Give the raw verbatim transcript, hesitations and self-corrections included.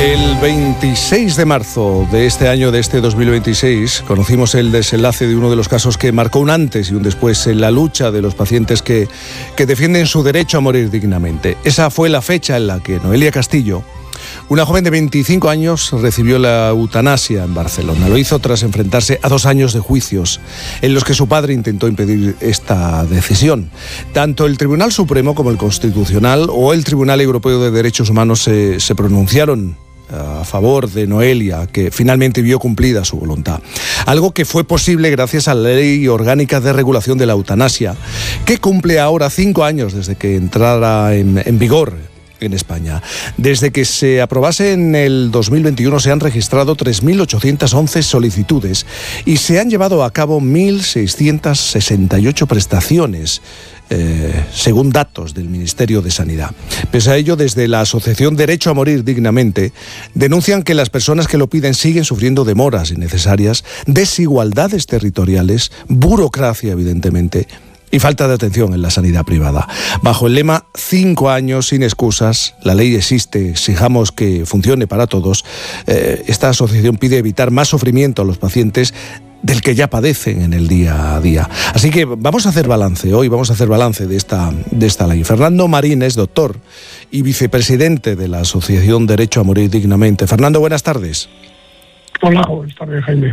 El veintiséis de marzo de este año, de este dos mil veintiséis, conocimos el desenlace de uno de los casos que marcó un antes y un después en la lucha de los pacientes que, que defienden su derecho a morir dignamente. Esa fue la fecha en la que Noelia Castillo, una joven de veinticinco años, recibió la eutanasia en Barcelona. Lo hizo tras enfrentarse a dos años de juicios en los que su padre intentó impedir esta decisión. Tanto el Tribunal Supremo como el Constitucional o el Tribunal Europeo de Derechos Humanos se, se pronunciaron a favor de Noelia, que finalmente vio cumplida su voluntad. Algo que fue posible gracias a la Ley Orgánica de Regulación de la Eutanasia, que cumple ahora cinco años desde que entrara en, en vigor en España. Desde que se aprobase en el dos mil veintiuno se han registrado tres mil ochocientas once solicitudes y se han llevado a cabo mil seiscientas sesenta y ocho prestaciones, eh, según datos del Ministerio de Sanidad. Pese a ello, desde la Asociación Derecho a Morir Dignamente denuncian que las personas que lo piden siguen sufriendo demoras innecesarias, desigualdades territoriales, burocracia, evidentemente, y falta de atención en la sanidad privada. Bajo el lema cinco años sin excusas, la ley existe, exijamos que funcione para todos, eh, esta asociación pide evitar más sufrimiento a los pacientes del que ya padecen en el día a día. Así que vamos a hacer balance, hoy vamos a hacer balance de esta, de esta ley. Fernando Marín es doctor y vicepresidente de la Asociación Derecho a Morir Dignamente. Fernando, buenas tardes. Hola, buenas tardes, Jaime.